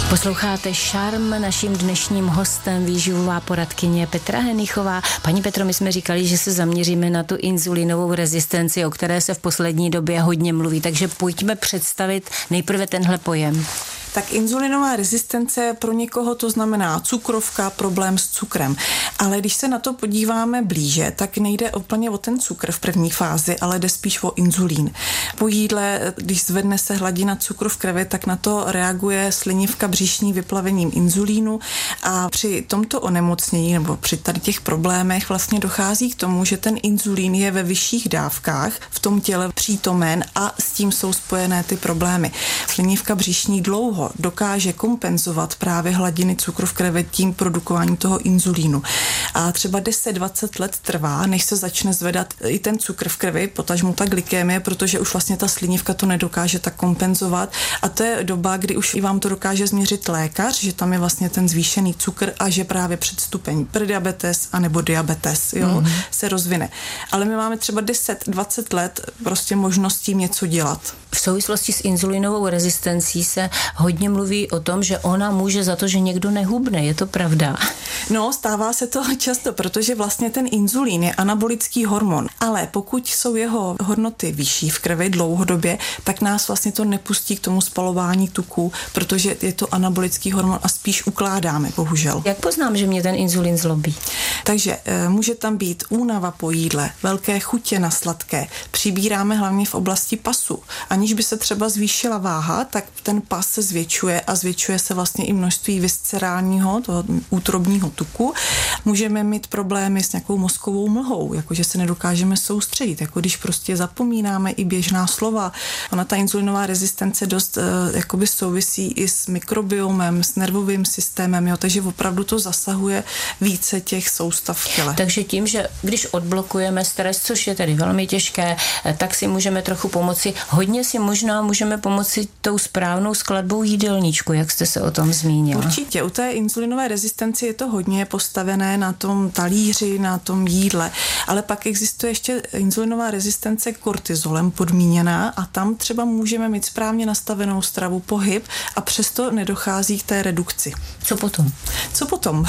Posloucháte Šarm, naším dnešním hostem výživová poradkyně Petra Henichová. Paní Petro, my jsme říkali, že se zaměříme na tu inzulínovou rezistenci, o které se v poslední době hodně mluví, takže pojďme představit nejprve tenhle pojem. Tak inzulinová rezistence pro někoho to znamená cukrovka, problém s cukrem. Ale když se na to podíváme blíže, tak nejde úplně o ten cukr v první fázi, ale jde spíš o inzulín. Po jídle, když zvedne se hladina cukru v krvi, tak na to reaguje slinivka břišní vyplavením inzulínu a při tomto onemocnění nebo při tady těch problémech vlastně dochází k tomu, že ten inzulín je ve vyšších dávkách v tom těle přítomen a s tím jsou spojené ty problémy. Slinivka břišní dlouho dokáže kompenzovat právě hladiny cukru v krvi tím produkováním toho inzulínu. A třeba 10-20 let trvá, než se začne zvedat i ten cukr v krvi, potažmo ta glykémie, protože už vlastně ta slinivka to nedokáže tak kompenzovat. A to je doba, kdy už i vám to dokáže změřit lékař, že tam je vlastně ten zvýšený cukr a že právě předstupeň prediabetes anebo diabetes se rozvine. Ale my máme třeba 10-20 let prostě možností něco dělat. V souvislosti s inzulínovou rezistencí se hodně mluví o tom, že ona může za to, že někdo nehubne. Je to pravda? No, stává se to často, protože vlastně ten inzulín je anabolický hormon, ale pokud jsou jeho hodnoty vyšší v krvi dlouhodobě, tak nás vlastně to nepustí k tomu spalování tuků, protože je to anabolický hormon a spíš ukládáme, bohužel. Jak poznám, že mě ten inzulín zlobí? Takže může tam být únava po jídle, velké chutě na sladké. Přibíráme hlavně v oblasti pasu. Aniž by se třeba zvýšila váha, tak ten pas se zvětšuje a zvětšuje se vlastně i množství viscerálního, toho útrobního tuku. Můžeme mít problémy s nějakou mozkovou mlhou, jakože se nedokážeme soustředit, jako když prostě zapomínáme i běžná slova. Ona ta inzulinová rezistence dost jakoby souvisí i s mikrobiomem, s nervovým systémem, takže opravdu to zasahuje více těch soustav v těle. Takže tím, že když odblokujeme stres, což je tedy velmi těžké, tak si můžeme trochu pomoci. Hodně si možná můžeme pomoci tou správnou skladbou jídelníčku, jak jste se o tom zmínila. Určitě, u té inzulinové rezistence je to hodně postavené na tom talíři, na tom jídle, ale pak existuje ještě inzulinová rezistence kortizolem podmíněná a tam třeba můžeme mít správně nastavenou stravu, pohyb a přesto nedochází k té redukci. Co potom? Co potom?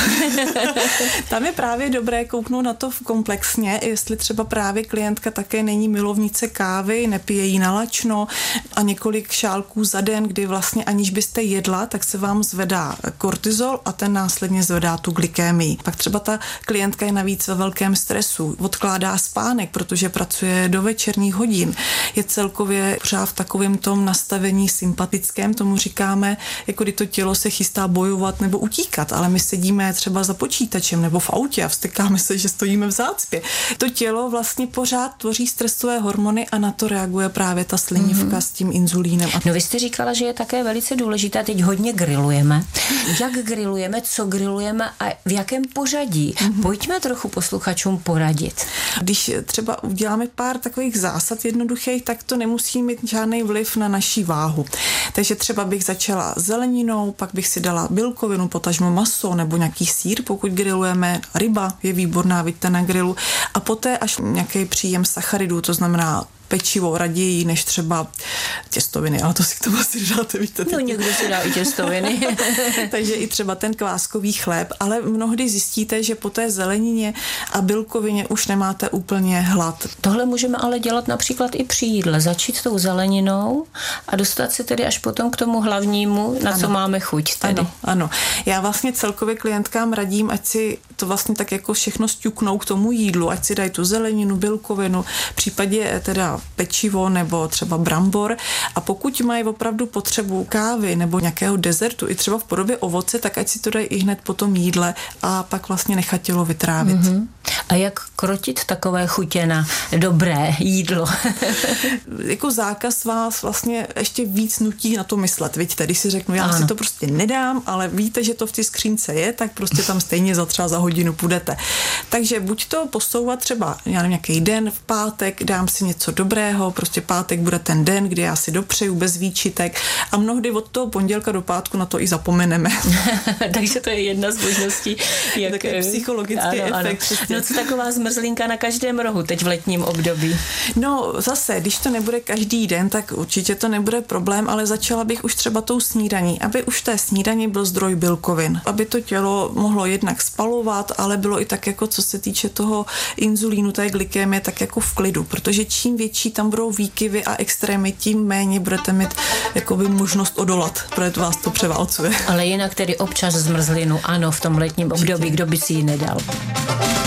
Tam je právě dobré kouknout na to komplexně, jestli třeba právě klientka také není milovnice kávy, nepije jí nalačno a několik šálků za den, kdy vlastně aniž byste jedla, tak se vám zvedá kortizol a ten následně zvedá tu glykémii. Pak třeba ta klientka je navíc ve velkém stresu, odkládá spánek, protože pracuje do večerních hodin. Je celkově pořád v takovém tom nastavení sympatickém, tomu říkáme, jako kdy to tělo se chystá bojovat nebo utíkat, ale my sedíme třeba za počítačem nebo v autě a vztekáme se, že stojíme v zácpě. To tělo vlastně pořád tvoří stresové hormony a na to reaguje právě ta slinivka s tím inzulínem. No vy jste říkala, že je také velice důležité, teď hodně grillujeme. Jak grillujeme, co grillujeme a v jakém pořadí? Pojďme trochu posluchačům poradit. Když třeba uděláme pár takových zásad jednoduchých, tak to nemusí mít žádný vliv na naši váhu. Takže třeba bych začala zeleninou, pak bych si dala bílkovinu, potažmo maso nebo nějaký sýr, pokud grillujeme. Ryba je výborná, vidíte na grilu. A poté až nějaký příjem sacharidů, to znamená pečivo raději než třeba těstoviny, ale to si k tomu asi dáte, víte. No někdo si dá i těstoviny. Takže i třeba ten kváskový chléb, ale mnohdy zjistíte, že po té zelenině a bílkovině už nemáte úplně hlad. Tohle můžeme ale dělat například i při jídle. Začít tou zeleninou a dostat se tedy až potom k tomu hlavnímu, na co máme chuť. Tedy. Ano. Já vlastně celkově klientkám radím, ať si to vlastně tak jako všechno sťuknou k tomu jídlu, ať si dají tu zeleninu, bílkovinu, v případě teda pečivo nebo třeba brambor a pokud mají opravdu potřebu kávy nebo nějakého dezertu i třeba v podobě ovoce, tak ať si to dají i hned po tom jídle a pak vlastně nechat tělo vytrávit. A jak krotit takové chutě na dobré jídlo? Jako zákaz vás vlastně ještě víc nutí na to myslet. Víte, když si řeknu, já si to prostě nedám, ale víte, že to v té skřínce je, tak prostě tam stejně třeba za hodinu půjdete. Takže buď to posouvat třeba, já nevím, nějaký den v pátek, dám si něco dobrého, dobrého, prostě pátek bude ten den, kdy já si dopřeju bez výčitek a mnohdy od toho pondělka do pátku na to i zapomeneme. Takže to je jedna z možností. Jak... Takový psychologický efekt. No co taková zmrzlinka na každém rohu teď v letním období? No zase, když to nebude každý den, tak určitě to nebude problém, ale začala bych už třeba tou snídaní, aby už té snídaní byl zdroj bílkovin, aby to tělo mohlo jednak spalovat, ale bylo i tak jako co se týče toho inzulínu, té glykémie, tak jako v klidu, protože čím větší tam budou výkyvy a extrémy, tím méně budete mít jakoby možnost odolat, protože vás to převálcuje. Ale jinak tedy občas zmrzlinu, ano, v tom letním období, kdo by si ji nedal.